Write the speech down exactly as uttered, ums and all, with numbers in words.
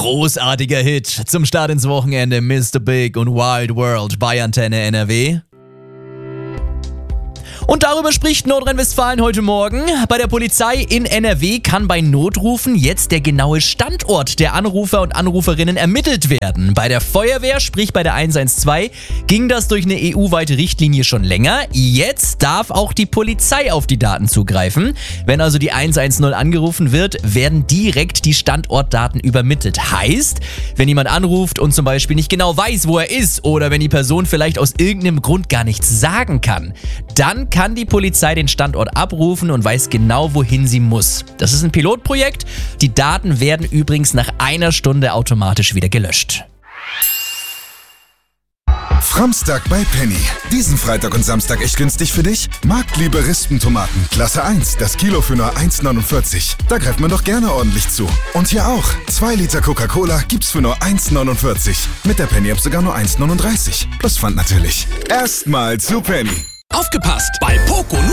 Großartiger Hit zum Start ins Wochenende, Mister Big und Wild World bei Antenne N R W. Und darüber spricht Nordrhein-Westfalen heute Morgen. Bei der Polizei in N R W kann bei Notrufen jetzt der genaue Standort der Anrufer und Anruferinnen ermittelt werden. Bei der Feuerwehr, sprich bei der eins eins zwei, ging das durch eine E U-weite Richtlinie schon länger. Jetzt darf auch die Polizei auf die Daten zugreifen. Wenn also die eins eins null angerufen wird, werden direkt die Standortdaten übermittelt. Heißt, wenn jemand anruft und zum Beispiel nicht genau weiß, wo er ist, oder wenn die Person vielleicht aus irgendeinem Grund gar nichts sagen kann, dann kann die Polizei den Standort abrufen und weiß genau, wohin sie muss. Das ist ein Pilotprojekt. Die Daten werden übrigens nach einer Stunde automatisch wieder gelöscht. Framstag bei Penny. Diesen Freitag und Samstag echt günstig für dich? Marktliebe Rispentomaten, Klasse eins, das Kilo für nur eins neunundvierzig. Da greift man doch gerne ordentlich zu. Und hier auch, zwei Liter Coca-Cola gibt's für nur eins neunundvierzig. Mit der Penny-App sogar nur eins neununddreißig. Plus Pfand natürlich. Erstmal zu Penny. Aufgepasst! Bei Poco nur